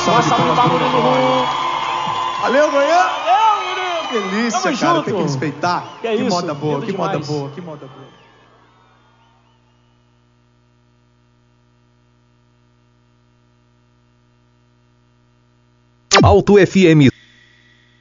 salve Salve, bagulho do Ru. Valeu, Goiânia! Valeu, Murilo. Delícia, Tamo cara, junto. tem que respeitar. Que Que isso, moda boa, lindo que moda demais. boa, que moda boa. Alto FM